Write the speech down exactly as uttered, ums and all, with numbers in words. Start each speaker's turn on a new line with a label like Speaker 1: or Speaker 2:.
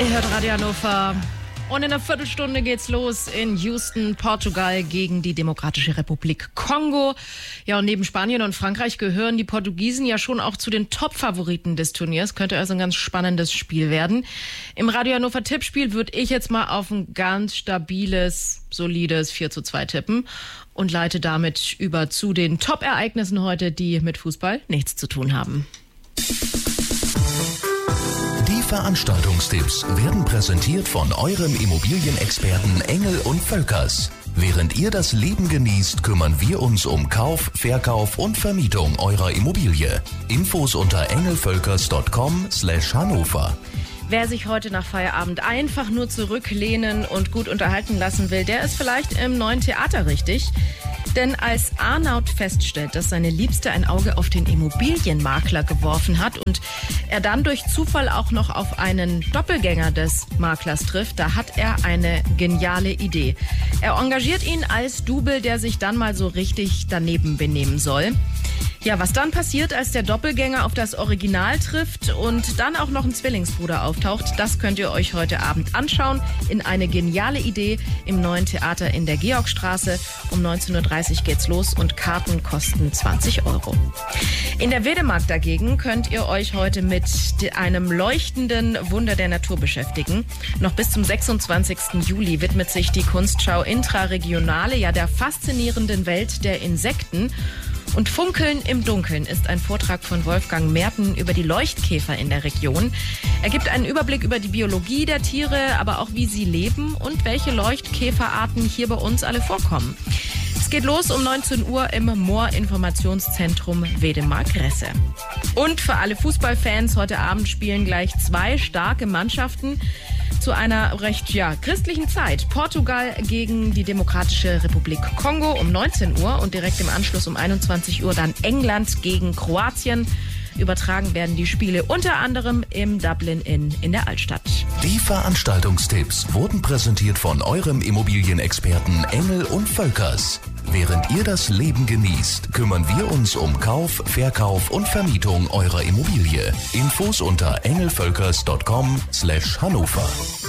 Speaker 1: Ihr hört Radio Hannover. Und in einer Viertelstunde geht's los in Houston, Portugal gegen die Demokratische Republik Kongo. Ja, und neben Spanien und Frankreich gehören die Portugiesen ja schon auch zu den Top-Favoriten des Turniers. Könnte also ein ganz spannendes Spiel werden. Im Radio Hannover Tippspiel würde ich jetzt mal auf ein ganz stabiles, solides vier zu zwei tippen und leite damit über zu den Top-Ereignissen heute, die mit Fußball nichts zu tun haben.
Speaker 2: Veranstaltungstipps werden präsentiert von eurem Immobilienexperten Engel und Völkers. Während ihr das Leben genießt, kümmern wir uns um Kauf, Verkauf und Vermietung eurer Immobilie. Infos unter engelvölkers punkt com slash Hannover.
Speaker 1: Wer sich heute nach Feierabend einfach nur zurücklehnen und gut unterhalten lassen will, der ist vielleicht im neuen Theater richtig. Denn als Arnaud feststellt, dass seine Liebste ein Auge auf den Immobilienmakler geworfen hat und er dann durch Zufall auch noch auf einen Doppelgänger des Maklers trifft, da hat er eine geniale Idee. Er engagiert ihn als Double, der sich dann mal so richtig daneben benehmen soll. Ja, was dann passiert, als der Doppelgänger auf das Original trifft und dann auch noch ein Zwillingsbruder auftaucht, das könnt ihr euch heute Abend anschauen in eine geniale Idee im neuen Theater in der Georgstraße. Um neunzehn Uhr dreißig geht's los und Karten kosten zwanzig Euro. In der Wedemark dagegen könnt ihr euch heute mit einem leuchtenden Wunder der Natur beschäftigen. Noch bis zum sechsundzwanzigsten Juli widmet sich die Kunstschau Intraregionale ja der faszinierenden Welt der Insekten. Und Funkeln im Dunkeln ist ein Vortrag von Wolfgang Merten über die Leuchtkäfer in der Region. Er gibt einen Überblick über die Biologie der Tiere, aber auch wie sie leben und welche Leuchtkäferarten hier bei uns alle vorkommen. Es geht los um neunzehn Uhr im Moorinformationszentrum Wedemark-Resse. Und für alle Fußballfans, heute Abend spielen gleich zwei starke Mannschaften zu einer recht ja, christlichen Zeit. Portugal gegen die Demokratische Republik Kongo um neunzehn Uhr und direkt im Anschluss um einundzwanzig Uhr dann England gegen Kroatien. Übertragen werden die Spiele unter anderem im Dublin Inn in der Altstadt.
Speaker 2: Die Veranstaltungstipps wurden präsentiert von eurem Immobilienexperten Engel und Völkers. Während ihr das Leben genießt, kümmern wir uns um Kauf, Verkauf und Vermietung eurer Immobilie. Infos unter engelvölkers punkt com slash Hannover.